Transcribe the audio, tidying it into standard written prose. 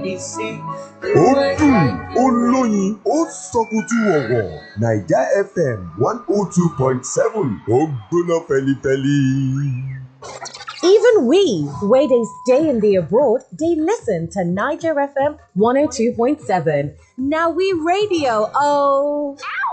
ó dùn ó lóyin ó sọkútú ọ̀wọ̀ Naija FM 102.7 ó gbóná fẹlifẹli. Even we, where they stay in the abroad, they listen to Niger FM 102.7. Now we radio, oh.